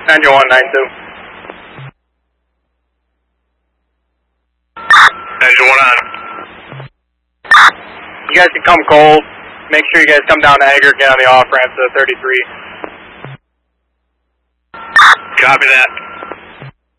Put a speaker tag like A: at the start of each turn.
A: 9192.
B: Engine 1 on.
A: You guys can come cold. Make sure you guys come down to aggregate on the off ramp to 33.
B: Copy that.